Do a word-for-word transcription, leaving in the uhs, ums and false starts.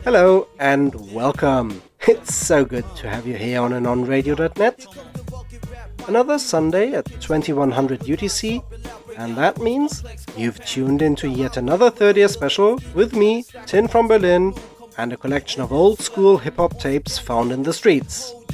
Hello and welcome. It's so good to have you here on and on radio dot net. Another Sunday at twenty-one hundred U T C, and that means you've tuned into yet another thirtieth special with me, Tin from Berlin, and a collection of old school hip hop tapes found in the streets.